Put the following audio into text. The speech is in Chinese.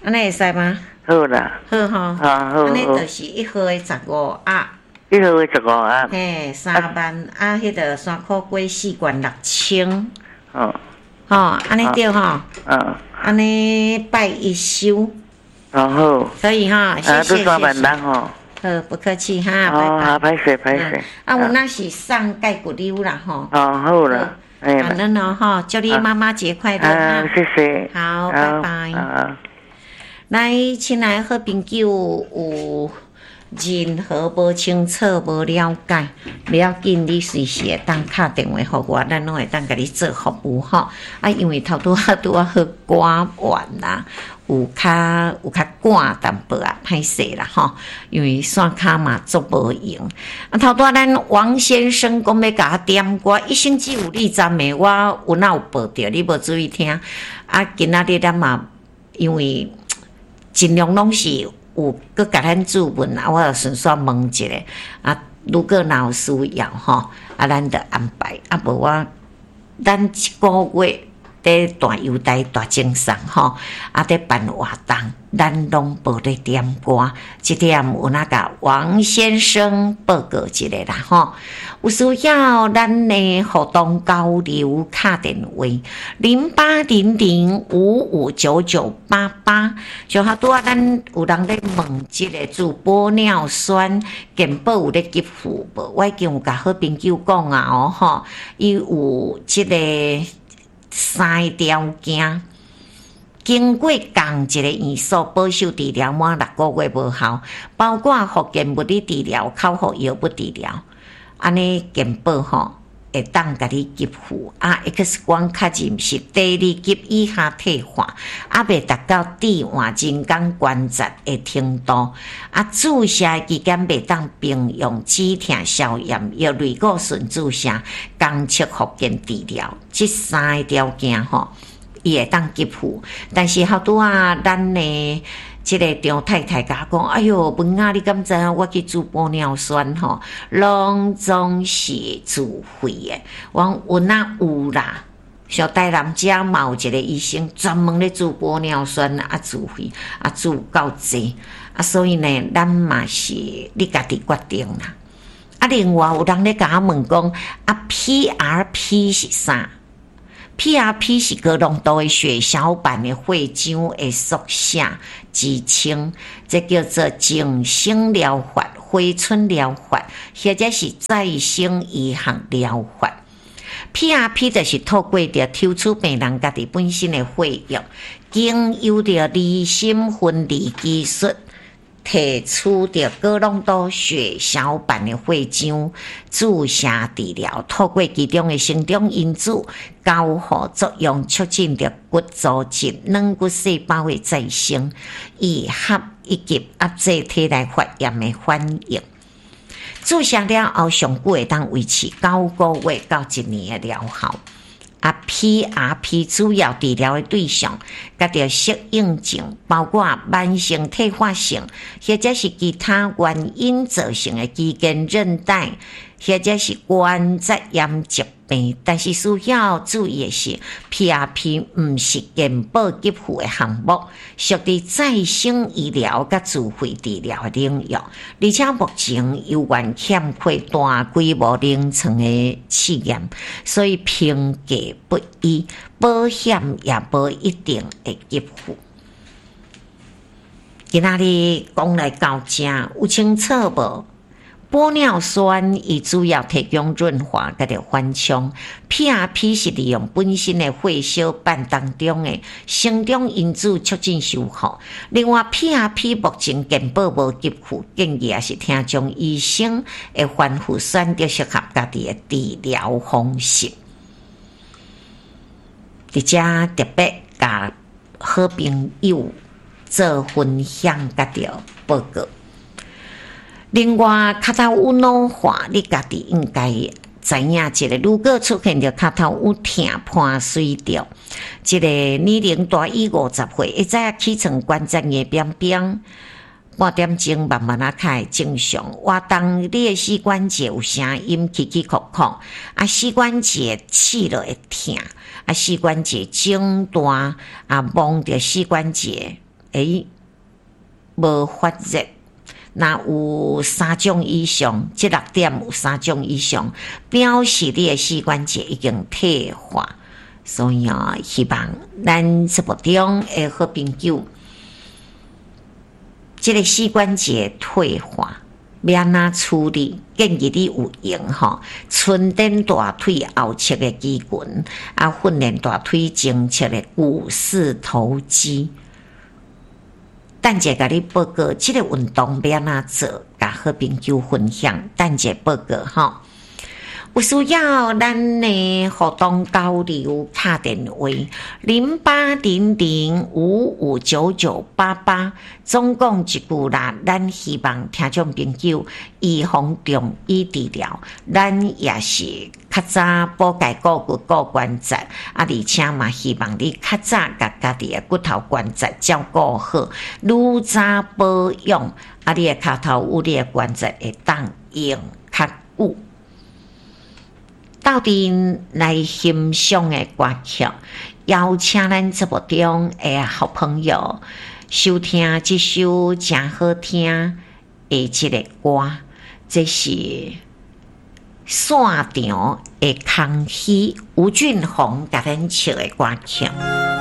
安尼会使吗？ 好啦， 好吼， 好， 安尼就是1号的15鸭 1号的15鸭， 嘿，3万迄个3块过4罐6000， 哦， 吼，安尼对吼，安尼拜一收， 好， 可以哈，谢谢都3万人吼。 好，不客气哈， 拜拜。歹势。 有那是送钙骨溜啦吼。 好啦， 咱吼，祝你妈妈节快乐哈。 谢谢。 好，拜拜。来，亲爱好朋友，有任何无清楚、无了解，不要紧，你随时会当打电话给我，咱拢会当甲你做服务吼。因为头拄好挂完啦。有较赶淡薄啊，歹势啦吼，因为线卡嘛做无用。头拄咱王先生讲要甲我点歌，一星期有2站的，我有哪有报着？你无注意听。今仔日咱嘛，因为尽量拢是有搁甲咱注文我就顺续问一下如果若有需要吼，咱就安排。无咱1个月。在大优待、大精上吼，在办活动，咱拢无咧点歌，这点有那个王先生报告一下啦吼。有需要咱的互动交流卡电话0800559988，就好拄咱有人咧问即个做玻尿酸健保有咧给付无？我已经有甲好朋友讲吼，伊有即个。3条件，经过共一个院所保守治疗满6个月无效，包括复健物理治疗、口服药物治疗，安尼健保吼会当甲你给付X 光确认是第2级以下退化，未达到置换人工关节的程度，注射期间未当并用止痛消炎药、类固醇注射、攻击复健治疗，这3个条件吼，伊会当给付。但是好拄咱的即个张太太甲我讲，哎哟，文你敢知影？我去做玻尿酸吼，拢总是自费的。我有啦，小台南遮嘛有一个医生专门咧做玻尿酸自费做够济所以呢，咱嘛是你家己决定啦。另外有人咧甲我问讲PRP 是啥？PRP 是高浓度的血小板的血浆的缩写，自称这叫做静心疗法、回春疗法，或者是再生医学疗法。PRP 就是透过着抽取病人家己本身的血液，经由着离心分离技术。提出着高浓度血小板的血浆注射治疗，透过其中的成长因子交互作用，促进着骨组织、软骨细胞的再生，以及抑制体内发炎的反应。注射了后，上久会当维持9个月到1年的疗效。PRP 主要治疗的对象，甲着适应症，包括慢性退化性，或者是其他原因造成的肌腱韧带，或者是关节炎疾病。但是需要注意的是 ，PRP 不是健保给付的项目，属于再生医疗甲自费治疗的领域，而且目前有缘欠缺大规模临床的试验，所以评价不一，保险也无一定会给付。今仔日讲来到这，有清楚无？玻尿酸伊主要提供润滑甲着缓冲 ，PRP 是利用本身的血小板当中的成长因子促进修复。另外 ，PRP 目前健保无给付，建议也是听从医生会反复选择适合家己的治疗方式。伫遮特别甲好朋友做分享甲着报告。另外，脚头有老化，你家己应该知影一个，如果出现着脚头有痛、破水着，一个年龄大于50岁，会知影起床关节硬扁扁，半点钟慢慢开正常。活动你的膝关节有声音，起起伏伏，膝关节刺落会痛，膝关节肿大，摸着膝关节无发热。那有3种以上，这6点有3种以上，表示你的膝关节已经退化。所以希望咱节目中的好朋友，这个膝关节退化要安怎处理？建议你有用训练大腿后侧的肌群，训练大腿前侧的股四头肌。等者甲你报告，这个运动要安怎做？甲好朋友分享，等者报告有需要咱的互动交流，打电话0800559988，总共一句啦。咱希望听众朋友预防中医治疗，咱也是较早保健骨骨顾关节，而且嘛希望你较早甲家己的骨头关节照顾好，愈早保养，你的脚头有你的关节会当用较久。到底来欣赏的歌曲，邀请咱节目中的好朋友收听这首真好听的这个歌，这是线场的康熙吴俊宏甲咱唱的歌曲。